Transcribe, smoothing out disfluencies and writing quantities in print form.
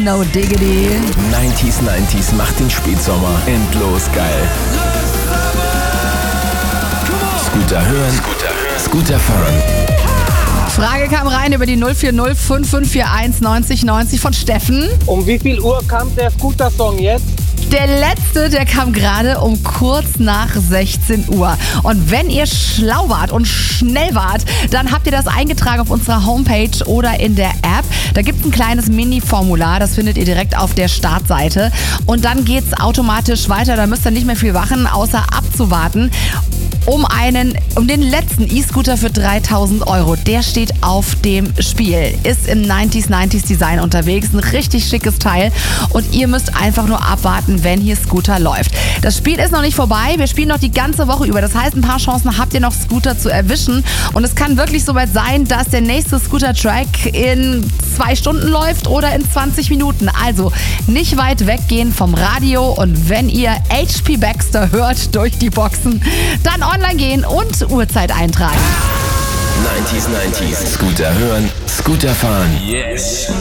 No Diggity. 90s macht den Spätsommer endlos geil. Scooter hören, Scooter fahren. Frage kam rein über die 040 5541 90 90 von Steffen. Um wie viel Uhr kam der Scooter-Song jetzt? Der letzte, der kam gerade um kurz nach 16 Uhr. Und wenn ihr schlau wart und schnell wart, dann habt ihr das eingetragen auf unserer Homepage oder in der App. Da gibt es ein kleines Mini-Formular, das findet ihr direkt auf der Startseite. Und dann geht's automatisch weiter, da müsst ihr nicht mehr viel machen, außer abzuwarten. Um den letzten E-Scooter für 3.000 Euro. Der steht auf dem Spiel. Ist im 90s Design unterwegs. Ein richtig schickes Teil. Und ihr müsst einfach nur abwarten, wenn hier Scooter läuft. Das Spiel ist noch nicht vorbei. Wir spielen noch die ganze Woche über. Das heißt, ein paar Chancen habt ihr noch, Scooter zu erwischen. Und es kann wirklich soweit sein, dass der nächste Scooter-Track in 2 Stunden läuft oder in 20 Minuten. Also nicht weit weggehen vom Radio. Und wenn ihr HP Baxter hört durch die Boxen, dann online gehen und Uhrzeit eintragen. 90s. Scooter hören, Scooter fahren. Yes.